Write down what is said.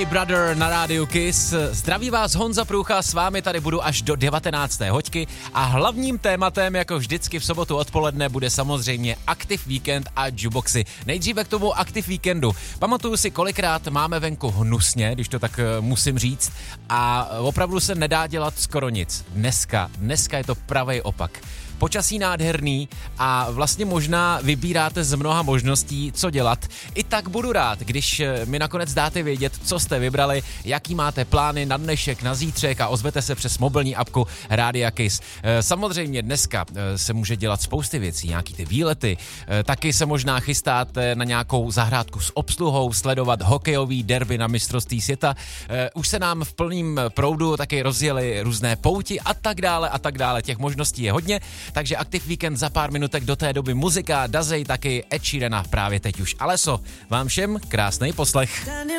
Brother na rádiu Kiss. Zdraví vás Honza Průcha, s vámi tady budu až do 19. hoďky a hlavním tématem, jako vždycky v sobotu odpoledne, bude samozřejmě Active Weekend a jukeboxy. Nejdříve k tomu Active Weekendu. Pamatuju si, kolikrát máme venku hnusně, když to tak musím říct, a opravdu se nedá dělat skoro nic. Dneska je to pravý opak. Počasí nádherný a vlastně možná vybíráte z mnoha možností, co dělat. I tak budu rád, když mi nakonec dáte vědět, co jste vybrali, jaký máte plány na dnešek, na zítřek a ozvete se přes mobilní apku Rádia Kiss. Samozřejmě dneska se může dělat spousty věcí, nějaký ty výlety, taky se možná chystáte na nějakou zahrádku s obsluhou, sledovat hokejový derby na mistrovství světa. Už se nám v plném proudu taky rozjeli různé pouti a tak dále. Těch možností je hodně. Takže Active Weekend za pár minutek, do té doby muzika, Dazej, taky Ed Sheerana právě teď už. Aleso, vám všem krásnej poslech.